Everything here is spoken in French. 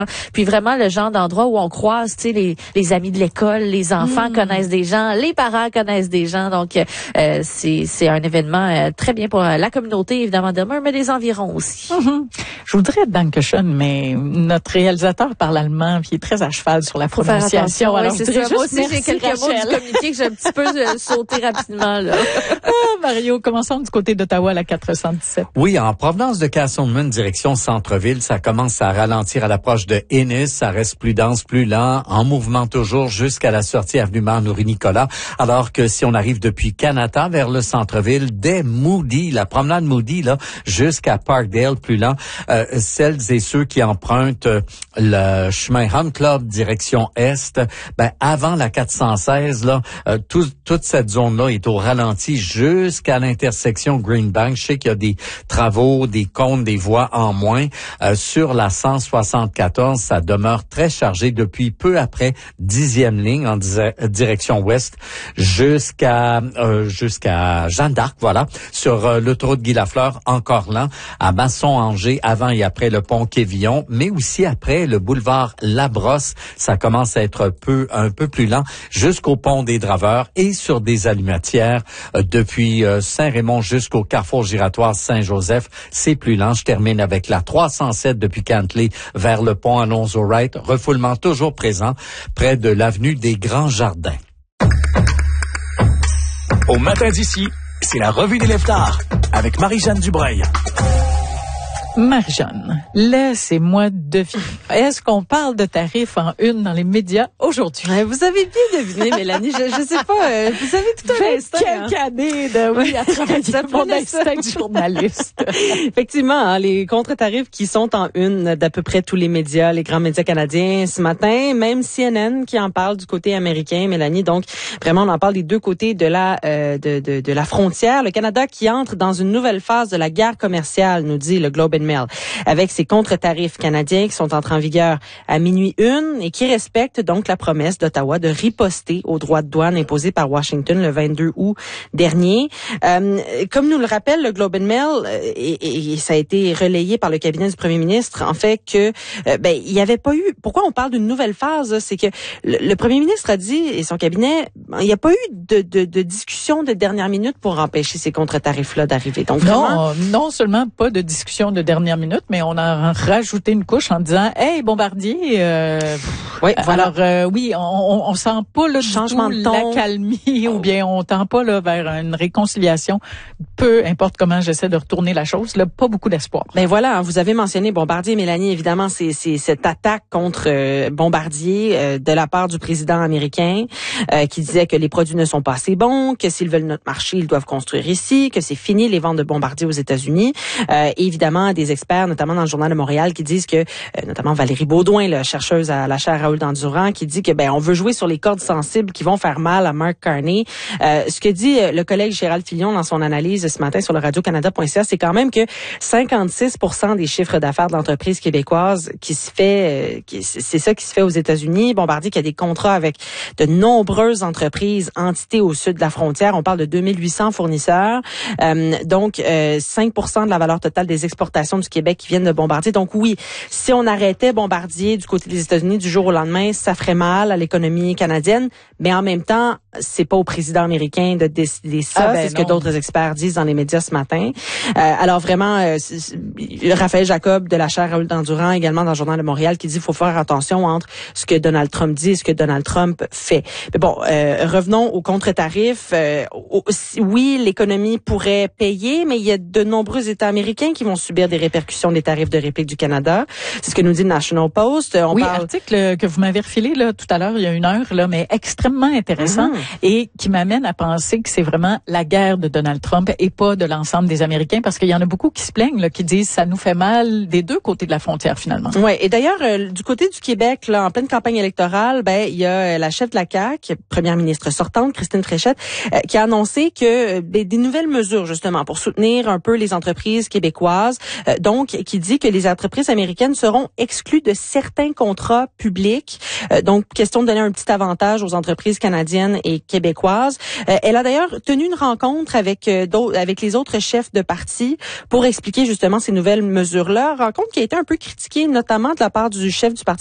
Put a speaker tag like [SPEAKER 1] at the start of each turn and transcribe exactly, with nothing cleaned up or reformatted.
[SPEAKER 1] Puis vraiment le genre d'endroit où on croise, tu sais, les, les amis de l'école, les enfants mmh. connaissent des gens, les parents connaissent des gens. Donc, euh, c'est, c'est un événement euh, très bien pour euh, la communauté, évidemment, de Mur, mais des environs aussi.
[SPEAKER 2] Mmh. Je voudrais Dankeschön, mais notre réalisateur parle allemand, puis il est très à cheval sur la
[SPEAKER 1] Faut
[SPEAKER 2] prononciation.
[SPEAKER 1] Oui,
[SPEAKER 2] alors,
[SPEAKER 1] c'est ça. Moi aussi, j'ai quelques mots du communiqué que j'ai un petit peu euh, sauté rapidement, là.
[SPEAKER 2] Ah, Mario, commençons du côté d'Ottawa, la quatre cent dix-sept.
[SPEAKER 3] Oui, en provenance de Castleman, direction centre-ville, ça commence à ralentir à l'approche de Ennis. Ça reste plus dense, plus lent, en mouvement toujours jusqu'à la sortie avenue Marnory-Nicolas. Alors que si on arrive depuis Canada vers le centre-ville, dès Moody, la promenade Moody, là, jusqu'à Parkdale, plus lent, euh, celles et ceux qui empruntent euh, le chemin Hunt Club direction est, ben avant la quatre cent seize, là, euh, tout, toute cette zone-là est au ralenti jusqu'à l'intersection Greenbank. Je sais qu'il y a des travaux, des cônes, des voies en moins. Euh, sur la cent soixante-quatorze, ça demeure très chargé depuis peu après dixième ligne en di- direction ouest jusqu'à euh, jusqu'à Jeanne d'Arc, voilà, sur euh, l'autoroute Guy Lafleur, encore lent, à Masson-Angers, avant et après le pont Quévillon, mais aussi après le boulevard Labrosse, ça commence à être un peu un peu plus lent jusqu'au pont des Draveurs et sur des allumatières euh, depuis euh, Saint-Raymond jusqu'au carrefour giratoire Saint-Joseph, c'est plus lent. Je termine avec la trois cent sept depuis Cantley vers le pont Alonzo-Wright, refoulement toujours présent près de l'avenue des Grands Jardins.
[SPEAKER 4] Au matin d'ici, c'est la revue des lève-tard avec Marie-Jeanne Dubreuil.
[SPEAKER 2] Marie-Jeanne, laissez-moi deviner. Est-ce qu'on parle de tarifs en une dans les médias aujourd'hui?
[SPEAKER 5] Vous avez bien deviné, Mélanie. Je, je sais pas, euh, vous avez tout un instinct.
[SPEAKER 2] Quelques hein? années de, oui, à travailler mon instinct de journaliste.
[SPEAKER 5] Effectivement, hein, les contre-tarifs qui sont en une d'à peu près tous les médias, les grands médias canadiens ce matin, même C N N qui en parle du côté américain, Mélanie. Donc, vraiment, on en parle des deux côtés de la, euh, de, de, de la frontière. Le Canada qui entre dans une nouvelle phase de la guerre commerciale, nous dit le Globe and Mail, avec ses contre-tarifs canadiens qui sont entrés en vigueur à minuit une et qui respectent donc la promesse d'Ottawa de riposter aux droits de douane imposés par Washington le vingt-deux août dernier. Euh, comme nous le rappelle le Globe and Mail, et, et ça a été relayé par le cabinet du premier ministre, en fait que euh, ben il y avait pas eu. Pourquoi on parle d'une nouvelle phase? C'est que le, le premier ministre a dit et son cabinet, il n'y a pas eu de, de, de discussion de dernière minute pour empêcher ces contre-tarifs-là d'arriver. Donc
[SPEAKER 2] non,
[SPEAKER 5] vraiment,
[SPEAKER 2] non seulement pas de discussion de dernière minute, mais on a rajouté une couche en disant, hey Bombardier, euh,
[SPEAKER 5] oui, voilà.
[SPEAKER 2] alors euh, oui, on, on sent pas le
[SPEAKER 5] changement de ton,
[SPEAKER 2] la calmie ou bien on tend pas là vers une réconciliation. Peu importe comment j'essaie de retourner la chose, là, pas beaucoup d'espoir.
[SPEAKER 5] Ben voilà, vous avez mentionné Bombardier, Mélanie. Évidemment, c'est, c'est cette attaque contre euh, Bombardier euh, de la part du président américain euh, qui disait que les produits ne sont pas assez bons, que s'ils veulent notre marché, ils doivent construire ici, que c'est fini les ventes de Bombardier aux États-Unis. Euh, et évidemment, des experts, notamment dans le Journal de Montréal, qui disent que, euh, notamment Valérie Baudouin, la chercheuse à la chaire Raoul Dandurand, qui dit que ben on veut jouer sur les cordes sensibles qui vont faire mal à Mark Carney. Euh, ce que dit euh, le collègue Gérald Filion dans son analyse ce matin sur le radio canada point c a, c'est quand même que cinquante-six pour cent des chiffres d'affaires de l'entreprise québécoise qui se fait, euh, qui, c'est ça qui se fait aux États-Unis. Bombardier qui a des contrats avec de nombreuses entreprises, entités au sud de la frontière. On parle de deux mille huit cents fournisseurs. Euh, donc, euh, cinq pour cent de la valeur totale des exportations du Québec qui viennent de Bombardier. Donc oui, si on arrêtait Bombardier du côté des États-Unis du jour au lendemain, ça ferait mal à l'économie canadienne. Mais en même temps, c'est pas au président américain de décider ça. Ah ben c'est ce non. que d'autres experts disent dans les médias ce matin. Euh, alors vraiment, euh, Raphaël Jacob de la chaire Raoul Dandurand, également dans le Journal de Montréal, qui dit qu'il faut faire attention entre ce que Donald Trump dit et ce que Donald Trump fait. Mais bon, euh, revenons aux contre-tarifs. Euh, au, oui, l'économie pourrait payer, mais il y a de nombreux États américains qui vont subir des répercussions des tarifs de réplique du Canada. C'est ce que nous dit le National Post. On
[SPEAKER 2] oui,
[SPEAKER 5] parle...
[SPEAKER 2] article que vous m'avez refilé là tout à l'heure, il y a une heure, là, mais extrêmement intéressant mm-hmm. et qui m'amène à penser que c'est vraiment la guerre de Donald Trump et pas de l'ensemble des Américains, parce qu'il y en a beaucoup qui se plaignent, là, qui disent ça nous fait mal des deux côtés de la frontière finalement.
[SPEAKER 5] Ouais. Et d'ailleurs, euh, du côté du Québec, là, en pleine campagne électorale, ben il y a euh, la chef de la C A Q, première ministre sortante, Christine Fréchette, euh, qui a annoncé que euh, ben, des nouvelles mesures justement pour soutenir un peu les entreprises québécoises. Euh, donc, qui dit que les entreprises américaines seront exclues de certains contrats publics public. Euh, donc, question de donner un petit avantage aux entreprises canadiennes et québécoises. Euh, elle a d'ailleurs tenu une rencontre avec euh, avec les autres chefs de parti pour expliquer justement ces nouvelles mesures-là. Rencontre qui a été un peu critiquée, notamment de la part du chef du Parti